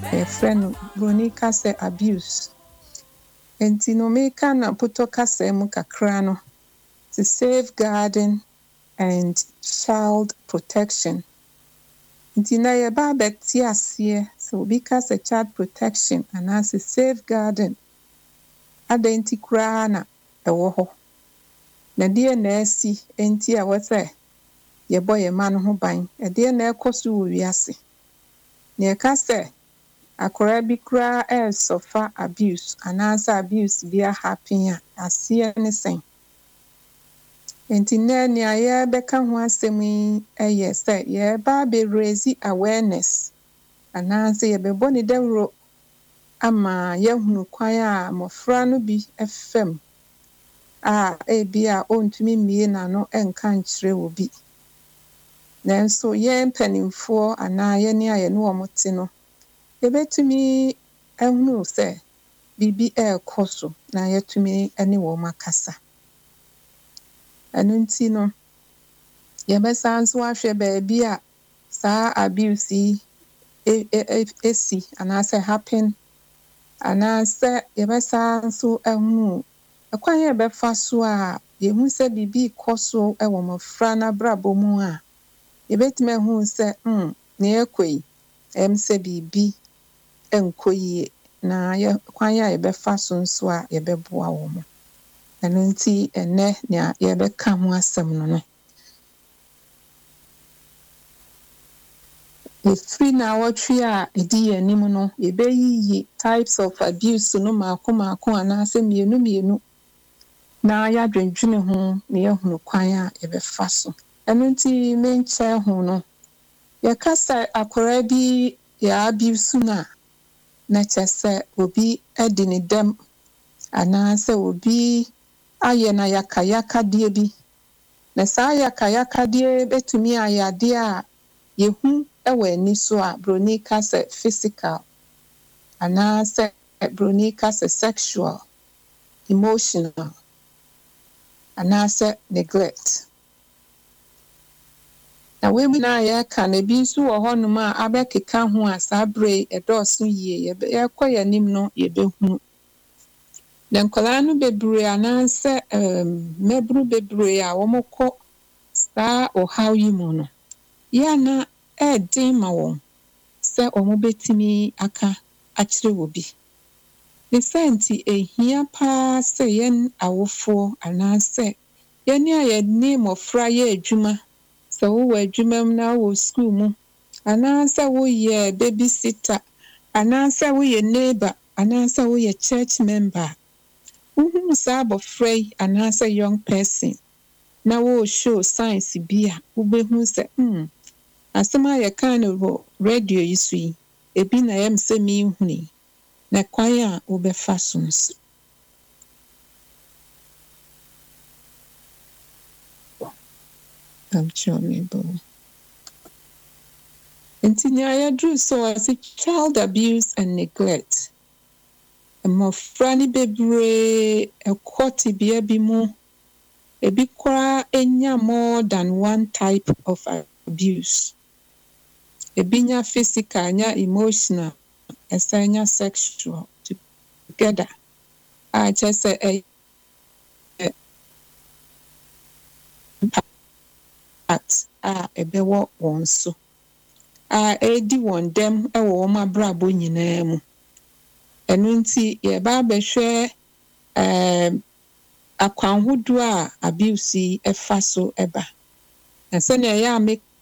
friend Bruni kase abuse. Enti no meka na puto kase mu kakra no to safeguarding and child protection. Enti na ye ba beti ase so obi kase child protection and as safeguarding adenti kura na ewo ho. Na die na esi enti a wose ye boy ye ma no ho ban. E die na ekoso wo wiase. Na ye kase akora bi kura sofa abuse anasa abuse bi a happen a asie ne sen. Enti na ni aye beka ho asem eye say ye ba be raise awareness anasa ye be boni dawro ama ye hunu kwan a mofra no bi efem a ebi a ontumi mie na no enka nkyere wo bi. Nanso ye mpanimfo ana ye ni aye no omote no yebetumi ehunu se bibi ekoso na yetumi ene wo makasa. Anu nti no yebesa nso ahwe baabi a saa abuse esi anase happen anase yebesa nso ehunu akwan yebefa so a yehu se bibi koso ewo mofra na brabo mu a yebetumi ehunu se na ekoi se bibi enkoyie na ye kwan ya yebefa so nso a yebeboa wo mo. Eno nti ene na yebeka ho asem no. Free na wotwe a edi anim no yebeyiyi types of abuse no maako anase mienu na ya dwendwene ho na yehunu kwan a yebefa so. Eno nti menche ho no yakasa akora bi ya abuse na chese obi edi ne dem anase obi aye na yakayaka die bi na saa yakayaka die betumi ayade a yehu ewa ani so a broni kase physical anase broni kase sexual emotional anase neglect. Na we na ya ka na bi nso wo honum a abekeka ho asabre edoso yie ye koya nim no yebehu. Na nkola no bebre ananse mebru bebre a womokọ saa ohaw yi mu no ya na edin ma won se omobetimi aka akire wo bi. Ne senti ehia pa se yen awofo ananse yen ya ye ni mofra ye adwuma se wo adwuma na wo school mu ananse wo ye babysitter ananse wo ye neighbor ananse wo ye church member. Saa abofra ananse young person na wo show signs bi a wo behu se asema ye kan no radio yi so yi ebi na yem se mi huni na kwan a wo befa so nso. I'm sure maybe. Entinya ya drew so as child abuse and neglect. Mofra ni bebre ekwoti bia bi mu ebi kwa enya more than one type of abuse. Ebi nya physical, nya emotional, nya sexual together. I just say impact ebewo won so. Edi won dem ewo ma brabo nyina mu. Enu nti ye ba behwe akwanhodo a abuse efa so eba. Na se na ya make